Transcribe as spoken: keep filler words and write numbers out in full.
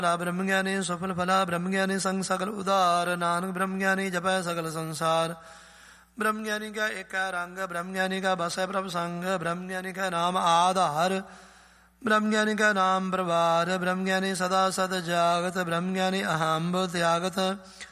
ब्रह्म ज्ञानी सुफल फला ब्रह्म ज्ञानी संग सकल उदार नानक ब्रह्म ज्ञानी जपै सकल संसार। ब्रह्म ज्ञानी का एक रंग ब्रह्म ज्ञानी का बस है प्रभ संग ब्रह्म ज्ञानी का नाम आधार ब्रह्म ज्ञानी का नाम प्रभार ब्रह्म ज्ञानी सदा सद जागत ब्रह्म ज्ञानी अहम त्यागत